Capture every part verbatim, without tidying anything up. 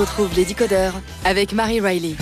retrouve les décodeurs avec Marie Riley.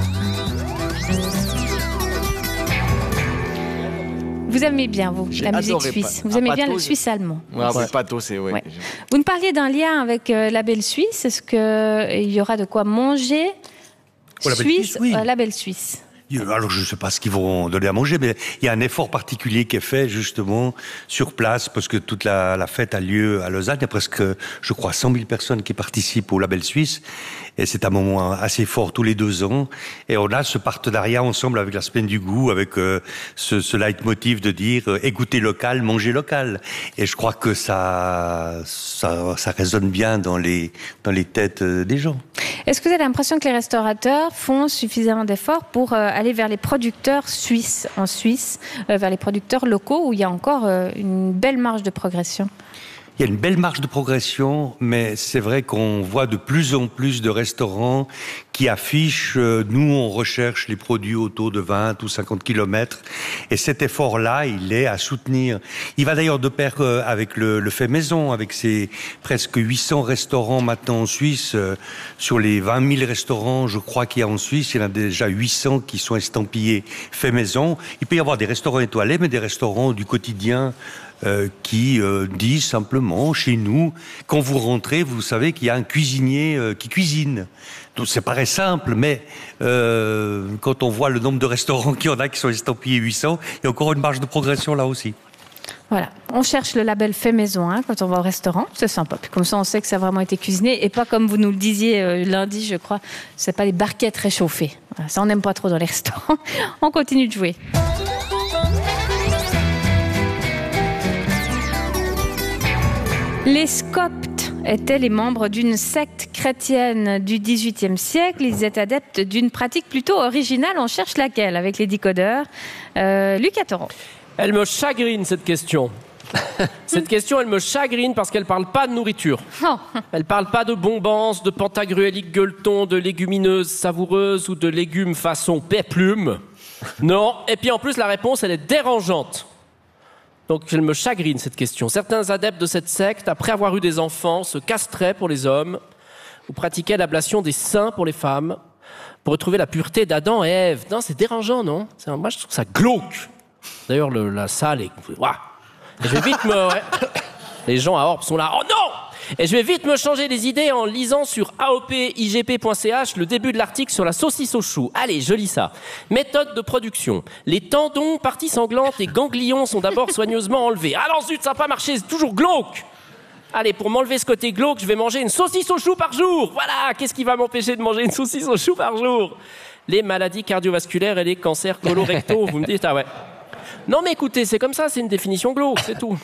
Vous aimez bien, vous, J'ai la musique adoré suisse. pa- Vous aimez ah, bien Pato, le je- suisse-allemand. Ouais, ouais. Pato, c'est... Ouais. Ouais. Vous nous parliez d'un lien avec euh, Label Suisse. Est-ce qu'il y aura de quoi manger Au Label suisse, Suisse, oui. euh, Label Suisse. Alors, je ne sais pas ce qu'ils vont donner à manger, mais il y a un effort particulier qui est fait, justement, sur place, parce que toute la, la fête a lieu à Lausanne. Il y a presque, je crois, cent mille personnes qui participent au Label Suisse. Et c'est un moment assez fort tous les deux ans. Et on a ce partenariat ensemble avec la Semaine du Goût, avec euh, ce, ce leitmotiv de dire euh, écoutez local, mangez local. Et je crois que ça, ça, ça résonne bien dans les, dans les têtes euh, des gens. Est-ce que vous avez l'impression que les restaurateurs font suffisamment d'efforts pour euh, aller vers les producteurs suisses, en Suisse, euh, vers les producteurs locaux, où il y a encore euh, une belle marge de progression ? Il y a une belle marge de progression, mais c'est vrai qu'on voit de plus en plus de restaurants qui affichent euh, « nous, on recherche les produits autour de vingt ou cinquante kilomètres ». Et cet effort-là, il est à soutenir. Il va d'ailleurs de pair euh, avec le, le fait maison, avec ces presque huit cents restaurants maintenant en Suisse. Euh, sur les vingt mille restaurants, je crois qu'il y a en Suisse, il y en a déjà huit cents qui sont estampillés fait maison. Il peut y avoir des restaurants étoilés, mais des restaurants du quotidien Euh, qui euh, dit simplement, chez nous, quand vous rentrez, vous savez qu'il y a un cuisinier euh, qui cuisine. Donc ça paraît simple, mais euh, quand on voit le nombre de restaurants qu'il y en a qui sont estampillés huit cents, il y a encore une marge de progression là aussi. Voilà, on cherche le label fait maison hein, quand on va au restaurant, c'est sympa. Puis comme ça, on sait que ça a vraiment été cuisiné et pas comme vous nous le disiez euh, lundi, je crois, c'est pas des barquettes réchauffées. Voilà, ça, on n'aime pas trop dans les restaurants. On continue de jouer. Les Scoptes étaient les membres d'une secte chrétienne du dix-huitième siècle. Ils étaient adeptes d'une pratique plutôt originale. On cherche laquelle avec les décodeurs. Euh, Lucas Toron. Elle me chagrine, cette question. Cette question, elle me chagrine parce qu'elle ne parle pas de nourriture. Oh. Elle ne parle pas de bombance, de pantagruélique gueuleton, de légumineuses savoureuses ou de légumes façon péplume. Non. Et puis en plus, la réponse, elle est dérangeante. Donc elle me chagrine, cette question. Certains adeptes de cette secte, après avoir eu des enfants, se castraient pour les hommes ou pratiquaient l'ablation des seins pour les femmes pour retrouver la pureté d'Adam et Ève. Non, c'est dérangeant, non ? C'est, moi, je trouve ça glauque. D'ailleurs, le, la salle est... Ouah. Et je vais vite me... ouais. Les gens à Orbe sont là. Oh non ! Et je vais vite me changer les idées en lisant sur A O P I G P point C H le début de l'article sur la saucisse au chou. Allez, je lis ça. Méthode de production. Les tendons, parties sanglantes et ganglions sont d'abord soigneusement enlevés. Ah non, zut, ça n'a pas marché, c'est toujours glauque. Allez, pour m'enlever ce côté glauque, je vais manger une saucisse au chou par jour. Voilà, qu'est-ce qui va m'empêcher de manger une saucisse au chou par jour ? Les maladies cardiovasculaires et les cancers colorectaux. Vous me dites, ah ouais. Non mais écoutez, c'est comme ça, c'est une définition glauque, c'est tout.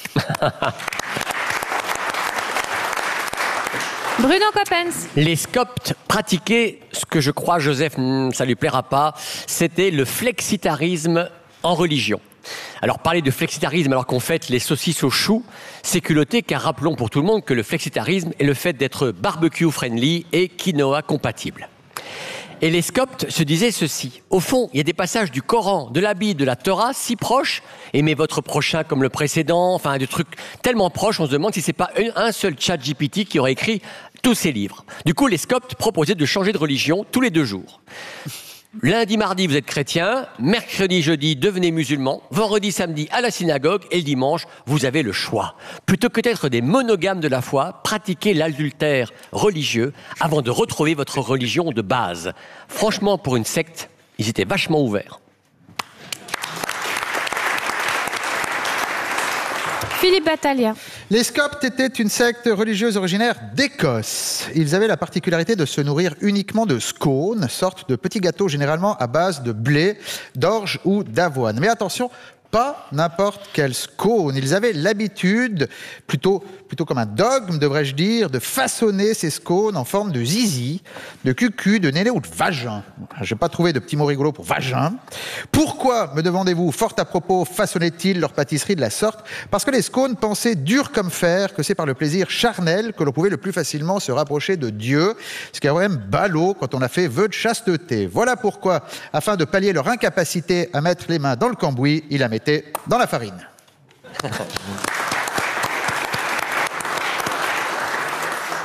Bruno Coppens. Les Scoptes pratiquaient ce que je crois, Joseph, ça lui plaira pas, c'était le flexitarisme en religion. Alors parler de flexitarisme alors qu'on fête les saucisses au chou, c'est culotté car rappelons pour tout le monde que le flexitarisme est le fait d'être barbecue friendly et quinoa compatible. Et les Scoptes se disaient ceci. Au fond, il y a des passages du Coran, de la Bible, de la Torah si proches. Aimez votre prochain comme le précédent. Enfin, des trucs tellement proches, on se demande si c'est pas un seul chat G P T qui aurait écrit tous ces livres. Du coup, les Scoptes proposaient de changer de religion tous les deux jours. Lundi, mardi, vous êtes chrétien. Mercredi, jeudi, devenez musulman. Vendredi, samedi, à la synagogue. Et le dimanche, vous avez le choix. Plutôt que d'être des monogames de la foi, pratiquez l'adultère religieux avant de retrouver votre religion de base. Franchement, pour une secte, ils étaient vachement ouverts. Philippe Battaglia. Les Scoptes étaient une secte religieuse originaire d'Écosse. Ils avaient la particularité de se nourrir uniquement de scones, sorte de petits gâteaux généralement à base de blé, d'orge ou d'avoine. Mais attention, pas n'importe quel scone. Ils avaient l'habitude, plutôt, plutôt comme un dogme, devrais-je dire, de façonner ces scones en forme de zizi, de cucu, de néné ou de vagin. Je n'ai pas trouvé de petit mot rigolo pour vagin. Pourquoi, me demandez-vous, fort à propos, façonnaient-ils leur pâtisserie de la sorte ? Parce que les scones pensaient dur comme fer que c'est par le plaisir charnel que l'on pouvait le plus facilement se rapprocher de Dieu, ce qui est quand même ballot quand on a fait vœu de chasteté. Voilà pourquoi, afin de pallier leur incapacité à mettre les mains dans le cambouis, il la mettait dans la farine.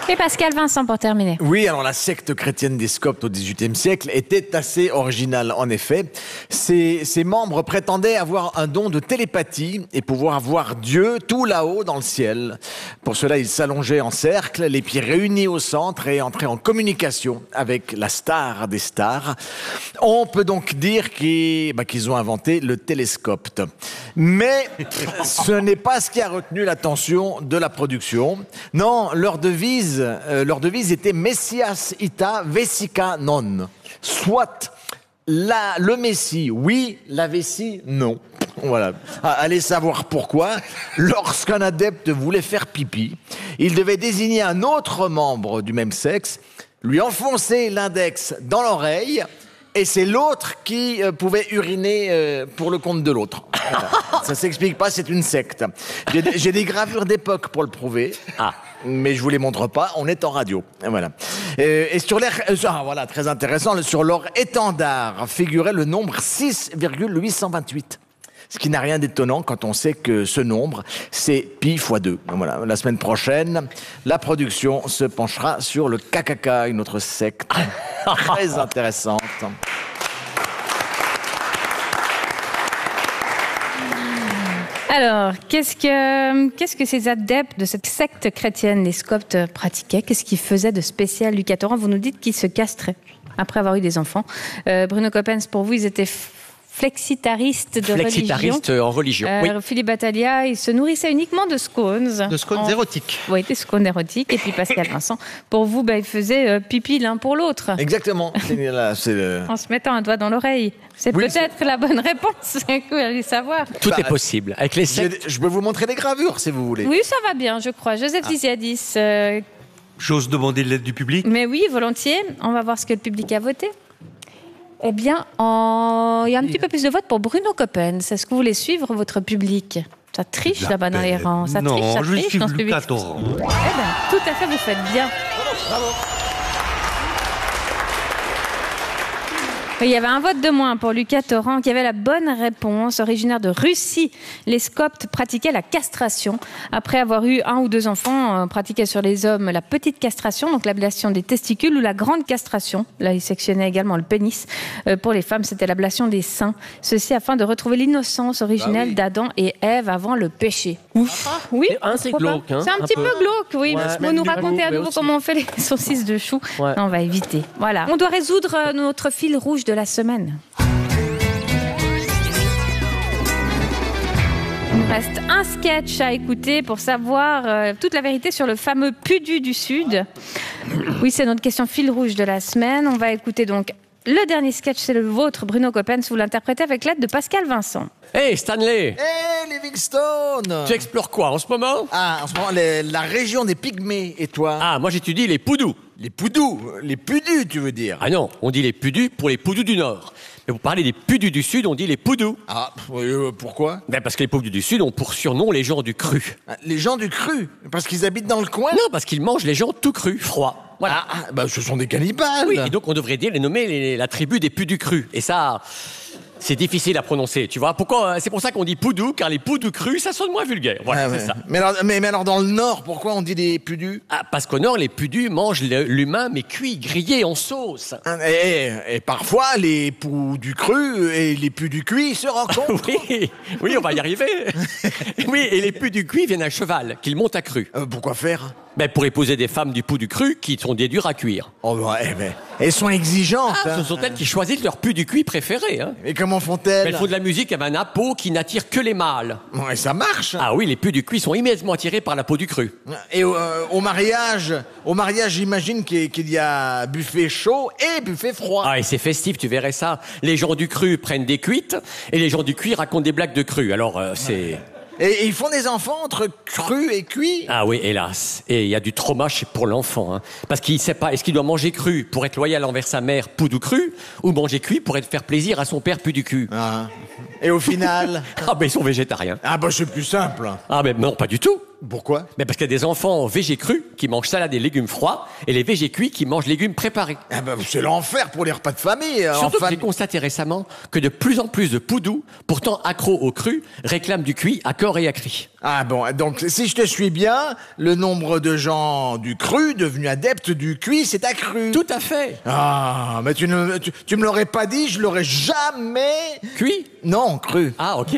Et Pascal Vincent pour terminer. Oui, alors la secte chrétienne des Scoptes au dix-huitième siècle était assez originale, en effet. Ses, ses membres prétendaient avoir un don de télépathie et pouvoir voir Dieu tout là-haut dans le ciel. Pour cela, ils s'allongeaient en cercle, les pieds réunis au centre et entraient en communication avec la star des stars. On peut donc dire qu'ils, bah, qu'ils ont inventé le télescope. Mais ce n'est pas ce qui a retenu l'attention de la production. Non, leur devise Euh, leur devise était Messias ita vesica non. Soit la, le Messie, oui, la vessie, non. Voilà. Allez savoir pourquoi. Lorsqu'un adepte voulait faire pipi, il devait désigner un autre membre du même sexe, lui enfoncer l'index dans l'oreille, et c'est l'autre qui euh, pouvait uriner euh, pour le compte de l'autre. Voilà. Ça s'explique pas, c'est une secte. J'ai, j'ai des gravures d'époque pour le prouver. Ah. Mais je vous les montre pas, on est en radio. Voilà. Euh, et sur l'air, euh, ah, voilà, très intéressant, sur leur étendard figurait le nombre six virgule huit cent vingt-huit. Ce qui n'a rien d'étonnant quand on sait que ce nombre, c'est pi fois deux. Voilà. La semaine prochaine, la production se penchera sur le K K K, une autre secte très intéressante. Alors, qu'est-ce que, qu'est-ce que ces adeptes de cette secte chrétienne, les Scoptes, pratiquaient? Qu'est-ce qu'ils faisaient de spécial? Lucas Torrent, vous nous dites qu'ils se castraient après avoir eu des enfants. Euh, Bruno Coppens, pour vous, ils étaient flexitaristes de Flexitaristes religion. en religion, euh, oui. Philippe Battaglia, il se nourrissait uniquement de scones. De scones en... érotiques. Oui, des scones érotiques. Et puis Pascal Vincent, pour vous, bah, ils faisaient euh, pipi l'un pour l'autre. Exactement. C'est, là, c'est le... En se mettant un doigt dans l'oreille. C'est oui, peut-être c'est... la bonne réponse. Vous allez savoir. Tout bah, est possible. Avec les sectes... Je peux vous montrer des gravures, si vous voulez. Oui, ça va bien, je crois. Joseph ah. Diziadis. Euh... J'ose demander de l'aide du public? Mais oui, volontiers. On va voir ce que le public a voté. Eh bien, en... il y a un petit peu plus de votes pour Bruno Coppens. Est-ce que vous voulez suivre votre public? Ça triche La là-bas dans les rangs. Ça non, triche, ça je triche suis dans ce public. Lucas Torrent. Eh bien, tout à fait, vous faites bien. Bravo. Il y avait un vote de moins pour Lucas Torrent qui avait la bonne réponse. Originaire de Russie, les Scoptes pratiquaient la castration. Après avoir eu un ou deux enfants, euh, pratiquaient sur les hommes la petite castration, donc l'ablation des testicules, ou la grande castration. Là, ils sectionnaient également le pénis. Euh, pour les femmes, c'était l'ablation des seins. Ceci afin de retrouver l'innocence originelle bah oui. d'Adam et Ève avant le péché. Ouf. Ah, oui. Un, c'est glauque. Hein, c'est un, un petit peu, peu glauque, oui. Ouais, vous nous racontez à nouveau aussi. comment on fait les saucisses de choux. Ouais. On va éviter. Voilà. On doit résoudre euh, notre fil rouge de la semaine. Il nous reste un sketch à écouter pour savoir euh, toute la vérité sur le fameux Pudu du Sud. Oui, c'est notre question fil rouge de la semaine. On va écouter donc le dernier sketch, c'est le vôtre, Bruno Coppens. Vous l'interprétez avec l'aide de Pascal Vincent. Hey Stanley! Hey Livingstone! Tu explores quoi en ce moment? Ah, en ce moment, les, la région des Pygmées, et toi? Ah, moi j'étudie les Poudous. Les Poudous? Les Pudus, tu veux dire? Ah non, on dit les Pudus pour les Poudous du Nord. Mais vous parlez des Pudus du Sud, on dit les Poudous. Ah, euh, pourquoi? Ben parce que les Poudous du Sud ont pour surnom les gens du cru. Ah, les gens du cru? Parce qu'ils habitent dans le coin? Non, parce qu'ils mangent les gens tout crus, froids. Voilà. Ah, ah, bah ce sont des cannibales. Oui, et donc on devrait dire les nommer les, la tribu des Pudus crus. Et ça, c'est difficile à prononcer, tu vois. Pourquoi? C'est pour ça qu'on dit Poudou, car les Poudous crus, ça sonne moins vulgaire. Voilà, ah, c'est ouais. ça. Mais alors, mais, mais alors dans le Nord, pourquoi on dit des Pudus? Ah, parce qu'au Nord, les Pudus mangent l'humain, mais cuit, grillé en sauce. Et, et parfois, les Poudus crus et les Pudus cuits se rencontrent. oui, oui, on va y arriver. Oui, et les Pudus cuits viennent à cheval, qu'ils montent à cru. Euh, pourquoi faire? Ben pour épouser des femmes du Poudou cru qui sont des durs à cuire. Oh ouais, mais elles sont exigeantes. Ah, hein. ce sont elles qui choisissent leur Poudou cuit préféré. Hein. Et comment font-elles? Ben, elles font de la musique avec un peau qui n'attire que les mâles. Ouais, ça marche. Ah oui, les Poudou cuits sont immédiatement attirés par la peau du cru. Et euh, au mariage, au mariage, j'imagine qu'il y a buffet chaud et buffet froid. Ah, et c'est festif, tu verrais ça. Les gens du cru prennent des cuites et les gens du cuit racontent des blagues de cru. Alors, euh, c'est... Ouais. Et ils font des enfants entre cru et cuit? Ah oui, hélas. Et il y a du trauma pour l'enfant. Hein. Parce qu'il ne sait pas, est-ce qu'il doit manger cru pour être loyal envers sa mère, Poudou cru, ou manger cuit pour être faire plaisir à son père, Pudu cul. Ah. Et au final? Ah ben ils sont végétariens. Ah ben c'est plus simple. Ah ben non, pas du tout. Pourquoi? Mais parce qu'il y a des enfants végé crus qui mangent salade et légumes froids, et les végé cuits qui mangent légumes préparés. Ah ben, c'est l'enfer pour les repas de famille. Surtout en que famille. j'ai constaté récemment que de plus en plus de poudous, pourtant accros au cru, réclament du cuit à corps et à cri. Ah bon, donc si je te suis bien, le nombre de gens du cru devenus adeptes du cuit s'est accru. Tout à fait. Ah, mais tu, ne, tu, tu me l'aurais pas dit, je l'aurais jamais... Cuit? Non, cru. Ah, ok.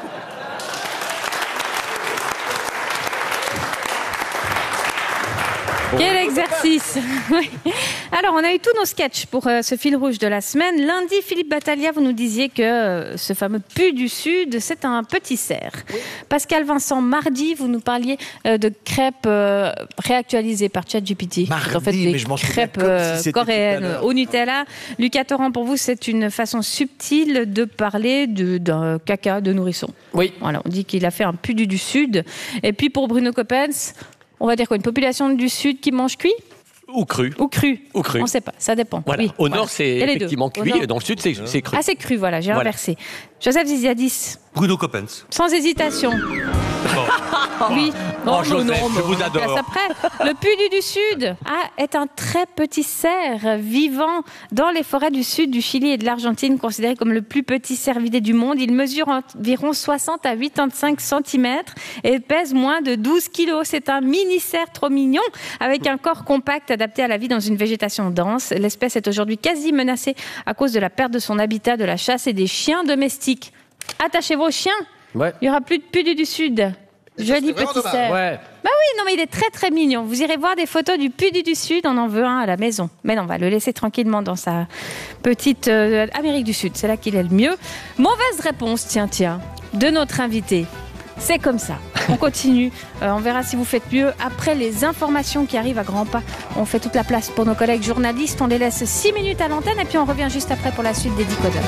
Quel exercice. Oui. Alors, on a eu tous nos sketchs pour euh, ce fil rouge de la semaine. Lundi, Philippe Battaglia, vous nous disiez que euh, ce fameux pu du Sud, c'est un petit cerf. Oui. Pascal Vincent, mardi, vous nous parliez euh, de crêpes euh, réactualisées par ChatGPT. Mardi, en fait, des mais je m'en souviens crêpes comme si euh, c'était coréennes tout à au Nutella. Lucas Torrent, pour vous, c'est une façon subtile de parler de, d'un caca de nourrisson. Oui. Voilà, on dit qu'il a fait un pu du Sud. Et puis, pour Bruno Coppens, on va dire quoi, une population du Sud qui mange cuit? Ou cru. Ou cru. Ou cru. On ne sait pas, ça dépend. Voilà. Oui. Au nord, Voilà. c'est effectivement cuit, et dans le sud, c'est, c'est cru. Ah, c'est cru, voilà, j'ai Voilà. inversé. Joseph Ziziadis, Bruno Coppens. sans hésitation. Oui. Oh, Joseph, je vous on adore. passe après. Le Pudu du Sud ah, est un très petit cerf vivant dans les forêts du sud du Chili et de l'Argentine, considéré comme le plus petit cervidé du monde. Il mesure environ soixante à quatre-vingt-quinze centimètres et pèse moins de douze kilos. C'est un mini cerf trop mignon, avec un corps compact adapté à la vie dans une végétation dense. L'espèce est aujourd'hui quasi menacée à cause de la perte de son habitat, de la chasse et des chiens domestiques. Attachez vos chiens. Ouais. Il n'y aura plus de Pudu du Sud. Joli vraiment petit dommage. cerf. Ouais. Bah oui, non mais il est très très mignon. Vous irez voir des photos du Pudu du Sud, on en veut un à la maison. Mais non, on va le laisser tranquillement dans sa petite euh, Amérique du Sud, c'est là qu'il est le mieux. Mauvaise réponse, tiens, tiens, de notre invité. C'est comme ça. On continue. Euh, on verra si vous faites mieux. Après les informations qui arrivent à grands pas, on fait toute la place pour nos collègues journalistes. On les laisse six minutes à l'antenne et puis on revient juste après pour la suite des Décodeurs.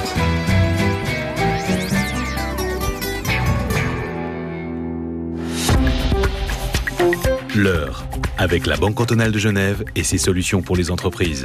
L'heure, avec la Banque cantonale de Genève et ses solutions pour les entreprises.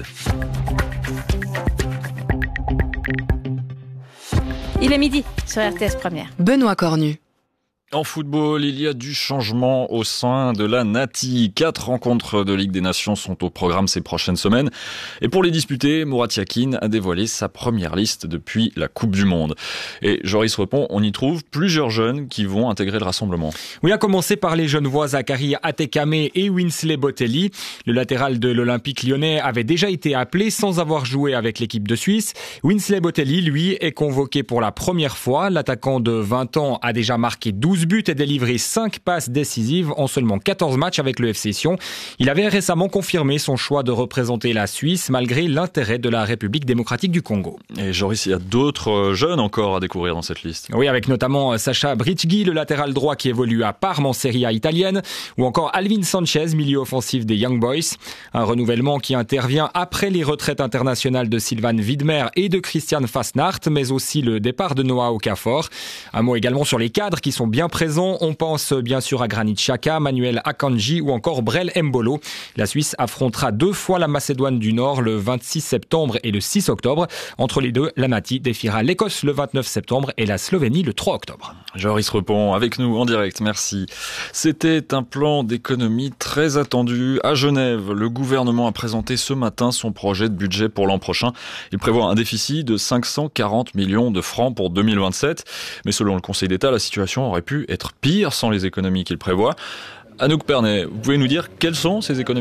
Il est midi sur R T S Première. Benoît Cornu. En football, il y a du changement au sein de la Nati. Quatre rencontres de Ligue des Nations sont au programme ces prochaines semaines. Et pour les disputer, Murat Yakin a dévoilé sa première liste depuis la Coupe du Monde. Et Joris Repon, on y trouve plusieurs jeunes qui vont intégrer le rassemblement. Oui, à commencer par les Genevois Zachary Atekame et Winsley Botelli. Le latéral de l'Olympique lyonnais avait déjà été appelé sans avoir joué avec l'équipe de Suisse. Winsley Botelli, lui, est convoqué pour la première fois. L'attaquant de vingt ans a déjà marqué douze buts et délivré cinq passes décisives en seulement quatorze matchs avec le F C Sion. Il avait récemment confirmé son choix de représenter la Suisse malgré l'intérêt de la République démocratique du Congo. Et Joris, il y a d'autres jeunes encore à découvrir dans cette liste. Oui, avec notamment Sacha Britchgui, le latéral droit qui évolue à Parme en Serie A italienne, ou encore Alvin Sanchez, milieu offensif des Young Boys. Un renouvellement qui intervient après les retraites internationales de Sylvain Widmer et de Christian Fasnacht, mais aussi le départ de Noah Okafor. Un mot également sur les cadres qui sont bien présents. On pense bien sûr à Granit Xhaka, Manuel Akanji ou encore Brel Mbolo. La Suisse affrontera deux fois la Macédoine du Nord le vingt-six septembre et le six octobre. Entre les deux, la Nati défiera l'Écosse le vingt-neuf septembre et la Slovénie le trois octobre. Joris Repon avec nous en direct, merci. C'était un plan d'économie très attendu à Genève. Le gouvernement a présenté ce matin son projet de budget pour l'an prochain. Il prévoit un déficit de cinq cent quarante millions de francs pour deux mille vingt-sept. Mais selon le Conseil d'État, la situation aurait pu être pire sans les économies qu'il prévoit. Anouk Pernet, vous pouvez nous dire quelles sont ces économies ?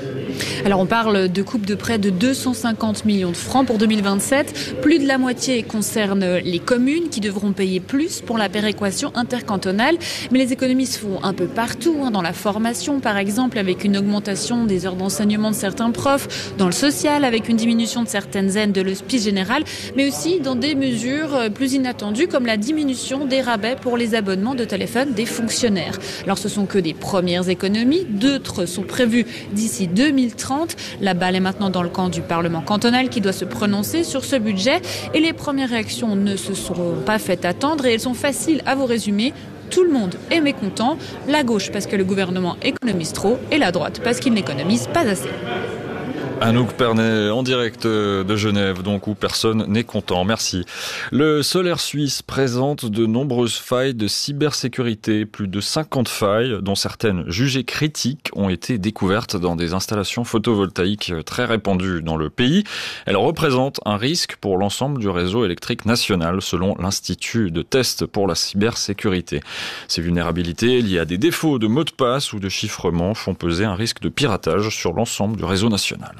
Alors on parle de coupes de près de deux cent cinquante millions de francs pour deux mille vingt-sept. Plus de la moitié concerne les communes qui devront payer plus pour la péréquation intercantonale. Mais les économies se font un peu partout, hein, dans la formation par exemple, avec une augmentation des heures d'enseignement de certains profs, dans le social avec une diminution de certaines aides de l'hospice général, mais aussi dans des mesures plus inattendues comme la diminution des rabais pour les abonnements de téléphone des fonctionnaires. Alors ce sont que des premières économies, d'autres sont prévues d'ici deux mille trente. La balle est maintenant dans le camp du Parlement cantonal qui doit se prononcer sur ce budget et les premières réactions ne se sont pas faites attendre et elles sont faciles à vous résumer. Tout le monde est mécontent, la gauche parce que le gouvernement économise trop et la droite parce qu'il n'économise pas assez. Anouk Pernet en direct de Genève, donc où personne n'est content. Merci. Le solaire suisse présente de nombreuses failles de cybersécurité. Plus de cinquante failles, dont certaines jugées critiques, ont été découvertes dans des installations photovoltaïques très répandues dans le pays. Elles représentent un risque pour l'ensemble du réseau électrique national, selon l'Institut de test pour la cybersécurité. Ces vulnérabilités liées à des défauts de mots de passe ou de chiffrement font peser un risque de piratage sur l'ensemble du réseau national.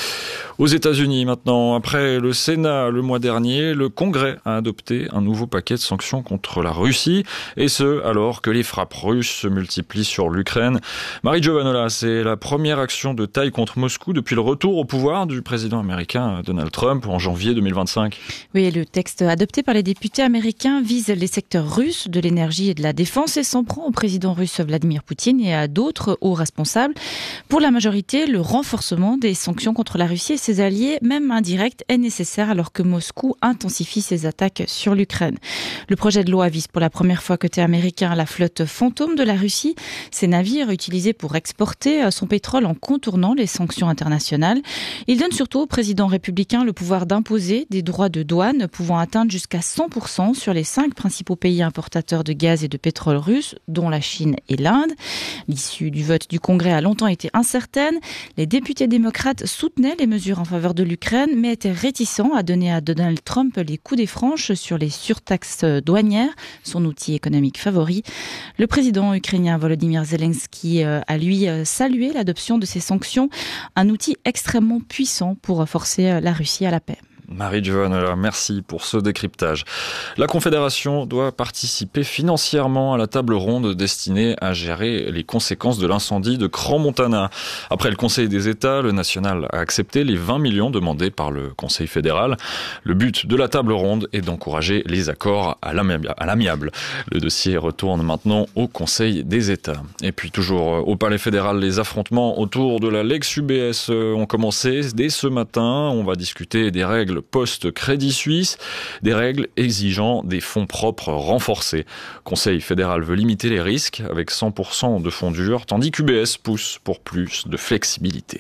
Aux États-Unis maintenant, après le Sénat le mois dernier, le Congrès a adopté un nouveau paquet de sanctions contre la Russie, et ce, alors que les frappes russes se multiplient sur l'Ukraine. Marie Giovanola, c'est la première action de taille contre Moscou depuis le retour au pouvoir du président américain Donald Trump en janvier deux mille vingt-cinq. Oui, le texte adopté par les députés américains vise les secteurs russes de l'énergie et de la défense et s'en prend au président russe Vladimir Poutine et à d'autres hauts responsables. Pour la majorité, le renforcement des sanctions contre la Russie et ses alliés, même indirects, est nécessaire alors que Moscou intensifie ses attaques sur l'Ukraine. Le projet de loi vise pour la première fois côté américain la flotte fantôme de la Russie. Ces navires utilisés pour exporter son pétrole en contournant les sanctions internationales. Il donne surtout au président républicain le pouvoir d'imposer des droits de douane pouvant atteindre jusqu'à cent pour cent sur les cinq principaux pays importateurs de gaz et de pétrole russes, dont la Chine et l'Inde. L'issue du vote du Congrès a longtemps été incertaine. Les députés démocrates soutenaient les mesures en faveur de l'Ukraine, mais étaient réticents à donner à Donald Trump les coups des franches sur les surtaxes douanières, son outil économique favori. Le président ukrainien Volodymyr Zelensky a lui salué l'adoption de ces sanctions, un outil extrêmement puissant pour forcer la Russie à la paix. Marie Giovanola, merci pour ce décryptage. La Confédération doit participer financièrement à la table ronde destinée à gérer les conséquences de l'incendie de Crans-Montana. Après le Conseil des États, le national a accepté les vingt millions demandés par le Conseil fédéral. Le but de la table ronde est d'encourager les accords à l'amiable. Le dossier retourne maintenant au Conseil des États. Et puis toujours au Palais fédéral, les affrontements autour de la Lex U B S ont commencé dès ce matin. On va discuter des règles post-Crédit Suisse, des règles exigeant des fonds propres renforcés. Conseil fédéral veut limiter les risques avec cent pour cent de fonds durs, tandis qu'U B S pousse pour plus de flexibilité.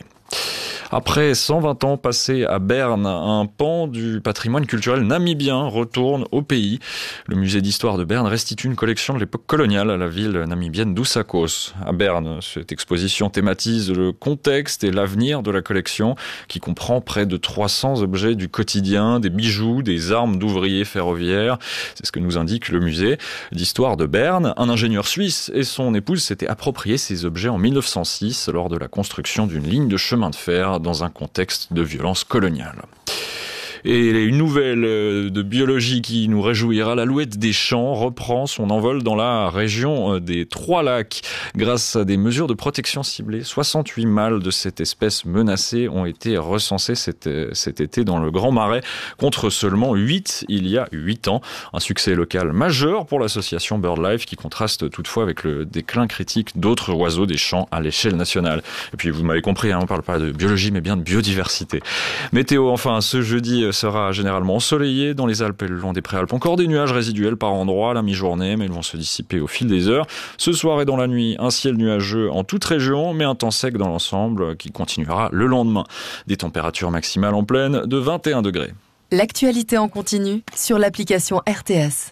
Après cent vingt ans passés à Berne, un pan du patrimoine culturel namibien retourne au pays. Le musée d'histoire de Berne restitue une collection de l'époque coloniale à la ville namibienne d'Oussakos. À Berne, cette exposition thématise le contexte et l'avenir de la collection qui comprend près de trois cents objets du quotidien, des bijoux, des armes d'ouvriers ferroviaires. C'est ce que nous indique le musée d'histoire de Berne. Un ingénieur suisse et son épouse s'étaient appropriés ces objets en mille neuf cent six lors de la construction d'une ligne de chemin de fer dans un contexte de violence coloniale. Et une nouvelle de biologie qui nous réjouira, l'alouette des champs reprend son envol dans la région des Trois-Lacs. Grâce à des mesures de protection ciblées, soixante-huit mâles de cette espèce menacée ont été recensés cet, cet été dans le Grand Marais, contre seulement huit il y a huit ans. Un succès local majeur pour l'association BirdLife qui contraste toutefois avec le déclin critique d'autres oiseaux des champs à l'échelle nationale. Et puis vous m'avez compris, hein, on ne parle pas de biologie mais bien de biodiversité. Météo enfin, ce jeudi sera généralement ensoleillé dans les Alpes et le long des Préalpes. Encore des nuages résiduels par endroits à la mi-journée, mais ils vont se dissiper au fil des heures. Ce soir et dans la nuit, un ciel nuageux en toute région, mais un temps sec dans l'ensemble qui continuera le lendemain. Des températures maximales en pleine de vingt et un degrés. L'actualité en continu sur l'application R T S.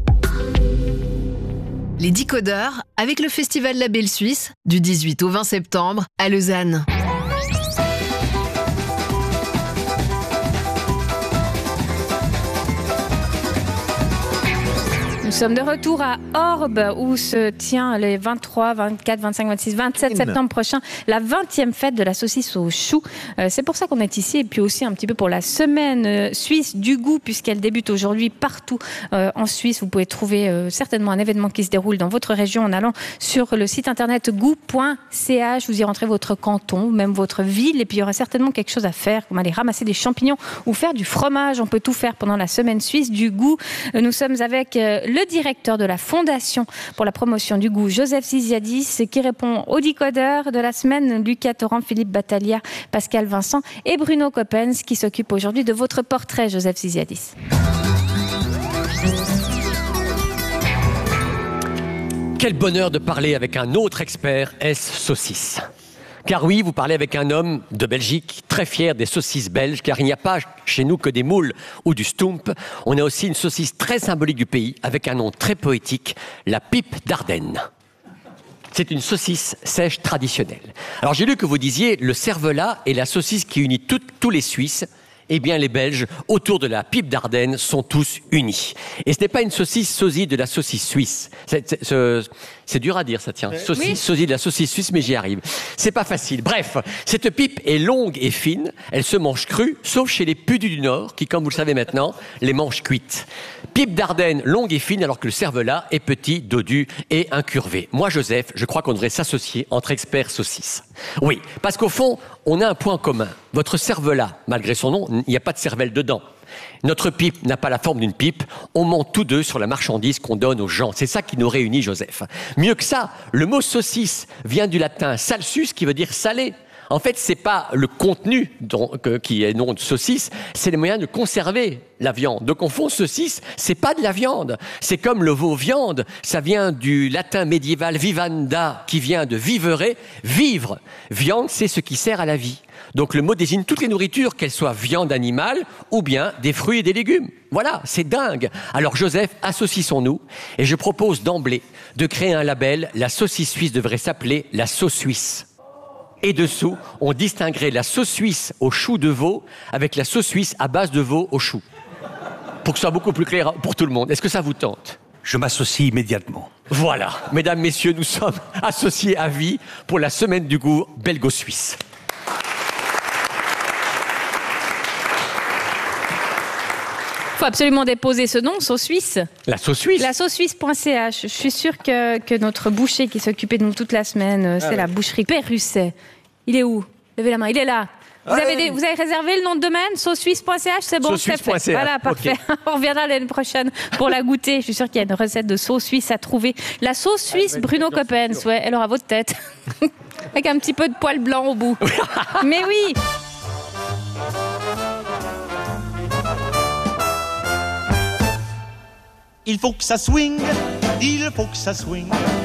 Les décodeurs avec le Festival Label Suisse du dix-huit au vingt septembre à Lausanne. Nous sommes de retour à Orbe où se tient les vingt-trois, vingt-quatre, vingt-cinq, vingt-six, vingt-sept septembre prochain la vingtième fête de la saucisse au chou. Euh, c'est pour ça qu'on est ici et puis aussi un petit peu pour la semaine euh, suisse du goût puisqu'elle débute aujourd'hui partout euh, en Suisse. Vous pouvez trouver euh, certainement un événement qui se déroule dans votre région en allant sur le site internet goût point c h. Vous y rentrez votre canton, même votre ville et puis il y aura certainement quelque chose à faire comme aller ramasser des champignons ou faire du fromage. On peut tout faire pendant la semaine suisse du goût. Euh, nous sommes avec euh, le directeur de la Fondation pour la promotion du goût, Joseph Ziziadis, qui répond aux décodeurs de la semaine, Lucas Torrent, Philippe Battaglia, Pascal Vincent et Bruno Coppens, qui s'occupe aujourd'hui de votre portrait, Joseph Ziziadis. Quel bonheur de parler avec un autre expert, est-ce saucisse. Car oui, vous parlez avec un homme de Belgique, très fier des saucisses belges, car il n'y a pas chez nous que des moules ou du stoump. On a aussi une saucisse très symbolique du pays, avec un nom très poétique, la pipe d'Ardenne. C'est une saucisse sèche traditionnelle. Alors j'ai lu que vous disiez, le cervelas est la saucisse qui unit tout, tous les Suisses. Eh bien, les Belges, autour de la pipe d'Ardenne, sont tous unis. Et ce n'est pas une saucisse sosie de la saucisse suisse. C'est, c'est, c'est, c'est dur à dire, ça tient. Saucisse oui. sosie de la saucisse suisse, mais j'y arrive. C'est pas facile. Bref, cette pipe est longue et fine. Elle se mange crue, sauf chez les Pudus du Nord, qui, comme vous le savez maintenant, les mangent cuites. Pipe d'Ardenne, longue et fine, alors que le cervelas est petit, dodu et incurvé. Moi, Joseph, je crois qu'on devrait s'associer entre experts saucisses. Oui, parce qu'au fond, on a un point commun. Votre cervelas, malgré son nom, il n'y a pas de cervelle dedans. Notre pipe n'a pas la forme d'une pipe. On monte tous deux sur la marchandise qu'on donne aux gens. C'est ça qui nous réunit, Joseph. Mieux que ça, le mot saucisse vient du latin salsus, qui veut dire salé. En fait, c'est pas le contenu dont, que, qui est nom de saucisse, c'est les moyens de conserver la viande. Donc, au fond, saucisse, c'est pas de la viande. C'est comme le veau viande. Ça vient du latin médiéval vivanda, qui vient de vivere, vivre. Viande, c'est ce qui sert à la vie. Donc, le mot désigne toutes les nourritures, qu'elles soient viande animale ou bien des fruits et des légumes. Voilà, c'est dingue. Alors, Joseph, associons-nous. Et je propose d'emblée de créer un label. La saucisse suisse devrait s'appeler la sauce suisse. Et dessous, on distinguerait la sauce suisse au chou de veau avec la sauce suisse à base de veau au chou. Pour que ce soit beaucoup plus clair pour tout le monde. Est-ce que ça vous tente ? Je m'associe immédiatement. Voilà. Mesdames, messieurs, nous sommes associés à vie pour la semaine du goût belgo-suisse. Il faut absolument déposer ce nom, sauce suisse. La sauce suisse. La sauce suisse point c h. Je suis sûre que, que notre boucher qui s'occupait de nous toute la semaine, ah c'est ouais. la boucherie Perrusset. Il est où ? Levez la main, il est là. Vous, ah avez, des, vous avez réservé le nom de domaine, sauce suisse point c h, c'est bon, c'est fait. Voilà, parfait. Okay. On reviendra l'année prochaine pour la goûter. Je suis sûre qu'il y a une recette de sauce suisse à trouver. La sauce suisse ah, Bruno Coppens, ouais, elle aura votre tête. Avec un petit peu de poil blanc au bout. Mais oui. Il faut que ça swing, il faut que ça swing.